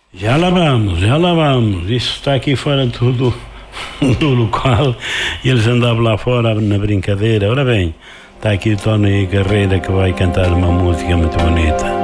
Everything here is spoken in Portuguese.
Já lá vamos. Isso está aqui fora tudo do local e eles andavam lá fora na brincadeira. Ora bem, está aqui o Tony Carreira que vai cantar uma música muito bonita.